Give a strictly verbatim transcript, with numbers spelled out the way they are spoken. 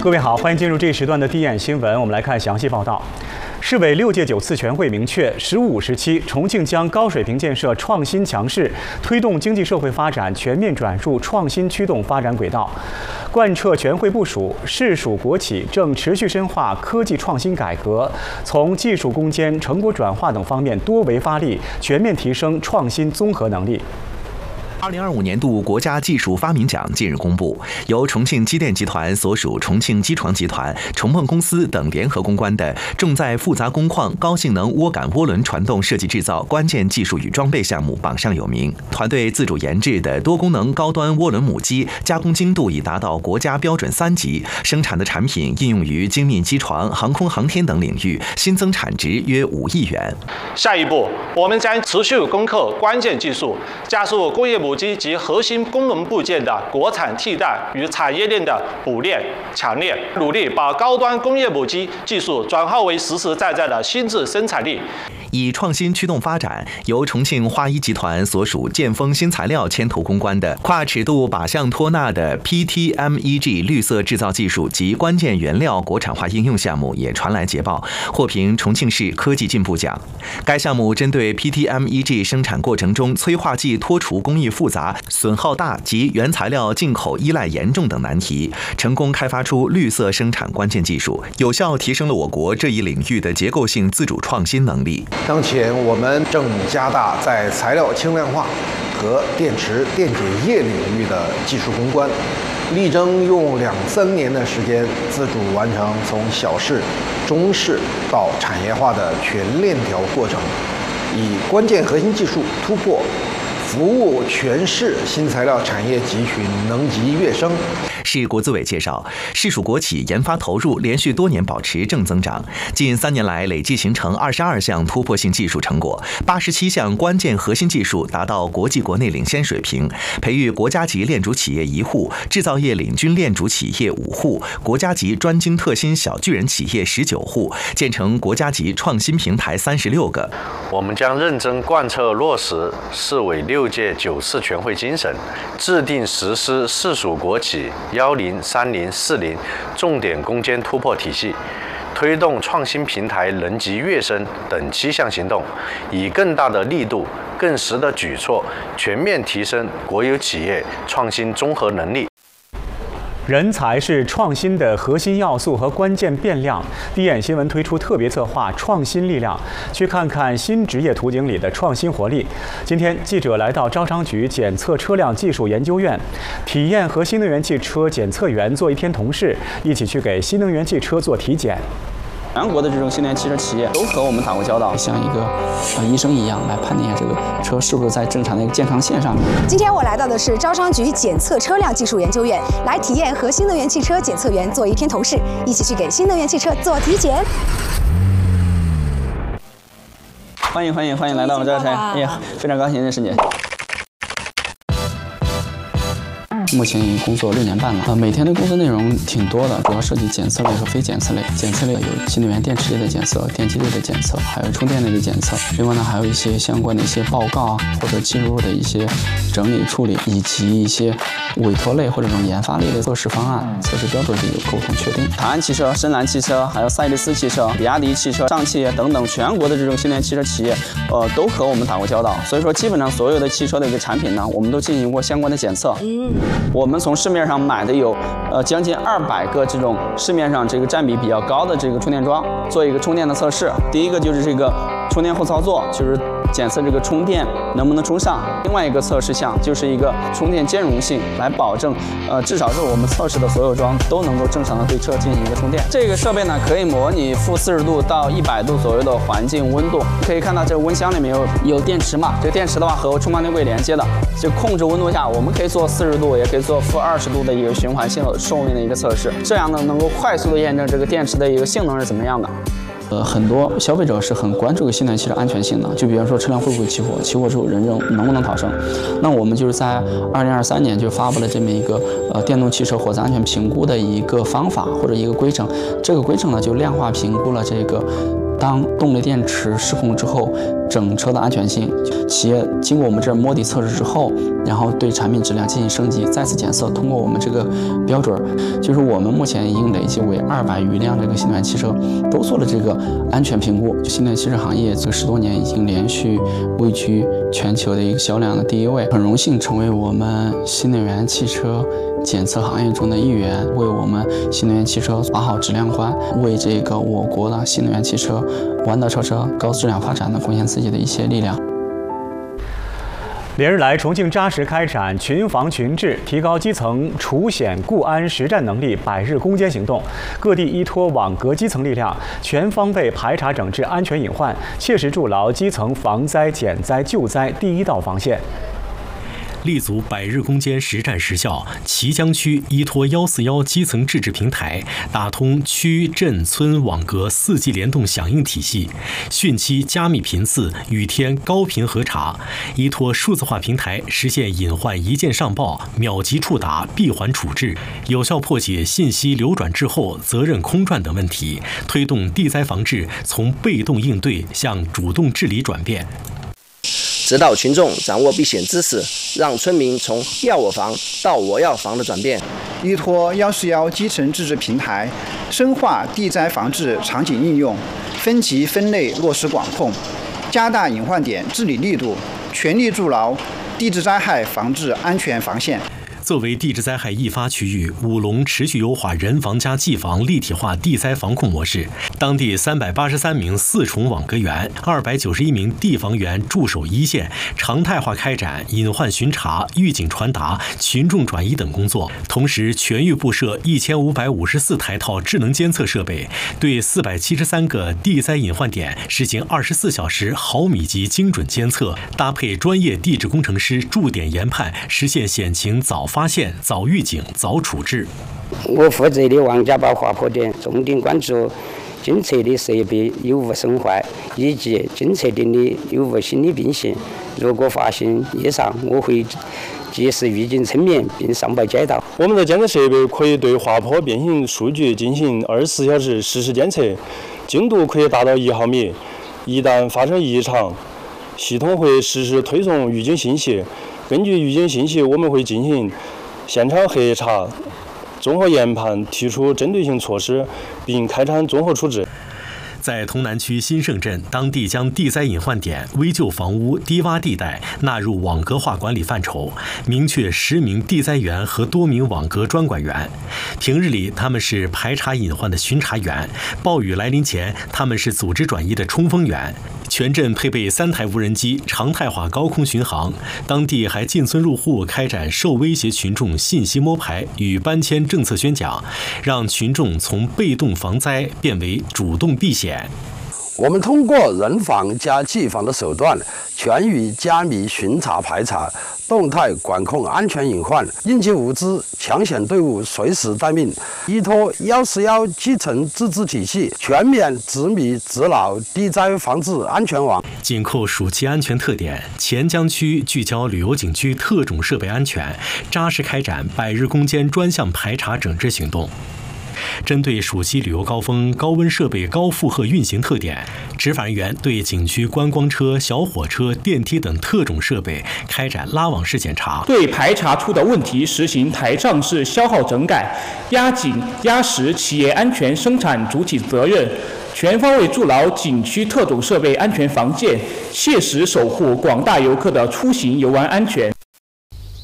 各位好，欢迎进入这一时段的第一眼新闻。我们来看详细报道。市委六届九次全会明确，十五时期重庆将高水平建设创新强势，推动经济社会发展全面转入创新驱动发展轨道。贯彻全会部署，市属国企正持续深化科技创新改革，从技术攻坚、成果转化等方面多维发力，全面提升创新综合能力。 二零二五年度国家技术发明奖近日公布，由重庆机电集团所属重庆机床集团、重梦公司等联合攻关的重在复杂工况高性能涡杆涡轮传动设计制造关键技术与装备项目榜上有名。团队自主研制的多功能高端涡轮母机加工精度已达到国家标准三级，生产的产品应用于精密机床、航空航天等领域，新增产值约五亿元。 下一步，我们将持续攻克关键技术，加速工业母机及核心功能部件的国产替代与产业链的补链强链，努力把高端工业母机技术转化为实实在在的新质生产力。 以创新驱动发展，由重庆华一集团所属建丰新材料牵头攻关的跨尺度靶向托纳的 P T M E G 绿色制造技术及关键原料国产化应用项目也传来捷报，获评重庆市科技进步奖。该项目针对 P T M E G 生产过程中催化剂脱除工艺复杂、损耗大及原材料进口依赖严重等难题，成功开发出绿色生产关键技术，有效提升了我国这一领域的结构性自主创新能力。 当前我们正加大在材料轻量化和电池电解液领域的技术攻关，力争用两三年的时间自主完成从小试、中试到产业化的全链条过程，以关键核心技术突破，服务全市新材料产业集群能级跃升。 市国资委介绍，市属国企研发投入连续多年保持正增长，近三年来累计形成二十二项突破性技术成果，八十七项关键核心技术达到国际国内领先水平，培育国家级链主企业一户，制造业领军链主企业五户，国家级专精特新小巨人企业十九户，建成国家级创新平台三十六个。 我们将认真贯彻落实市委六届九次全会精神，制定实施市属国企幺零、三零、四零重点攻坚突破体系，推动创新平台能级跃升等七项行动，以更大的力度、更实的举措，全面提升国有企业创新综合能力。 人才是创新的核心要素和关键变量。第一眼新闻推出特别策划“创新力量”，去看看新职业图景里的创新活力。今天，记者来到招商局检测车辆技术研究院，体验和新能源汽车检测员做一天同事，一起去给新能源汽车做体检。 全国的这种新能源汽车企业都和我们打过交道，像一个呃医生一样来判定一下这个车是不是在正常的一个健康线上面。 今天我来到的是招商局检测车辆技术研究院，来体验和新能源汽车检测员做一天同事，一起去给新能源汽车做体检。 欢迎欢迎欢迎来到我们招商，哎呀，非常高兴认识你。目前已经工作六年半了，呃，每天的工作内容挺多的，主要涉及检测类和非检测类。检测类有新能源电池类的检测、电机类的检测，还有充电类的检测。另外呢，还有一些相关的一些报告啊，或者记录的一些整理处理，以及一些委托类或者这种研发类的测试方案、测试标准的有沟通确定。长安汽车、深蓝汽车，还有赛力斯汽车、比亚迪汽车、上汽等等全国的这种新能源汽车企业，呃，都和我们打过交道。所以说，基本上所有的汽车的一个产品呢，我们都进行过相关的检测。嗯。我们从市面上买的有，呃，将近二百个这种市面上这个占比比较高的这个充电桩，做一个充电的测试。第一个就是这个充电后操作，就是检测这个充电能不能充上。另外一个测试项就是一个充电兼容性，来保证，呃，至少是我们测试的所有桩都能够正常的对车进行一个充电。这个设备呢，可以模拟负四十度到一百度左右的环境温度。可以看到这个温箱里面有有电池嘛？这个电池的话和充放电柜连接的，就控制温度下，我们可以做四十度，也可以做负二十度的一个循环性寿命的一个测试，这样呢能够快速的验证这个电池的一个性能是怎么样的。呃，很多消费者是很关注新能源汽车安全性的，就比方说车辆会不会起火，起火之后人人能不能逃生。那我们就是在二零二三年就发布了这么一个呃电动汽车火灾安全评估的一个方法或者一个规程，这个规程呢就量化评估了这个当动力电池失控之后，整车的安全性，企业经过我们这儿摸底测试之后，然后对产品质量进行升级，再次检测，通过我们这个标准，就是我们目前已经累计为二百余辆这个新能源汽车都做了这个安全评估。新能源汽车行业这十多年已经连续位居全球的一个销量的第一位，很荣幸成为我们新能源汽车检测行业中的一员，为我们新能源汽车把好质量关，为这个我国的新能源汽车弯道超车、高质量发展的贡献自己的一些力量。 连日来，重庆扎实开展群防群治、提高基层除险固安实战能力百日攻坚行动，各地依托网格基层力量，全方位排查整治安全隐患，切实筑牢基层防灾减灾救灾第一道防线。 立足百日攻坚实战实效，綦江区依托幺四幺基层自治平台，打通区镇村网格四级联动响应体系，汛期加密频次、雨天高频核查，依托数字化平台实现隐患一键上报、秒级触达、闭环处置，有效破解信息流转滞后、责任空转等问题，推动地灾防治从被动应对向主动治理转变。 指导群众掌握避险知识，让村民从要我防到我要防的转变。 依托幺四幺基层自治平台，深化地灾防治场景应用，分级分类落实管控，加大隐患点治理力度，全力筑牢地质灾害防治安全防线。 作为地质灾害易发区域，武隆持续优化人防加技防立体化地灾防控模式。当地三百八十三名四重网格员、二百九十一名地防员驻守一线，常态化开展隐患巡查、预警传达、群众转移等工作。同时，全域布设一千五百五十四台套智能监测设备，对四百七十三个地灾隐患点实行二十四小时毫米级精准监测，搭配专业地质工程师驻点研判，实现险情早发现、早预警、早处置。 我负责的王家堡滑坡点重点关注监测的设备有无损坏，以及监测点的有无心理变形。如果发现异常，我会及时预警村民并上报街道。 我们的监测设备可以对滑坡变形数据进行二十四小时实时监测，精度可以达到一毫米。一旦发生异常，系统会实时推送预警信息。根据预警信息，我们会进行现场核查、综合研判，提出针对性措施，并开展综合处置。 在潼南区新盛镇，当地将地灾隐患点、危旧房屋、低洼地带纳入网格化管理范畴，明确十名地灾员和多名网格专管员。平日里，他们是排查隐患的巡查员；暴雨来临前，他们是组织转移的冲锋员。全镇配备三台无人机，常态化高空巡航。当地还进村入户开展受威胁群众信息摸排与搬迁政策宣讲，让群众从被动防灾变为主动避险。 我们通过人防加技防的手段，全域加密巡查排查，动态管控安全隐患，应急物资抢险队伍随时待命，依托幺四幺基层自治体系，全面执密执牢地灾防治安全网。 紧扣暑期安全特点，黔江区聚焦旅游景区特种设备安全，扎实开展百日攻坚专项排查整治行动。针对暑期旅游高峰高温设备高负荷运行特点，执法人员对景区观光车、小火车、电梯等特种设备开展拉网式检查， 对排查出的问题实行台账式消耗整改，压紧压实企业安全生产主体责任，全方位筑牢景区特种设备安全防线，切实守护广大游客的出行游玩安全。